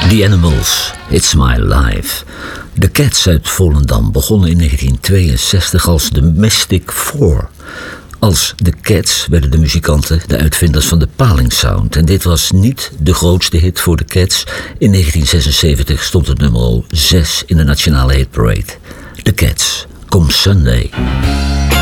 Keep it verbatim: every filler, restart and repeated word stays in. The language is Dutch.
The Animals, It's My Life. De Cats uit Volendam begonnen in negentien tweeënzestig als de Mystic Four. Als de Cats werden de muzikanten de uitvinders van de palingsound. En dit was niet de grootste hit voor de Cats. In negentien zesenzeventig stond het nummer zes in de nationale hitparade. The Cats, Come Sunday.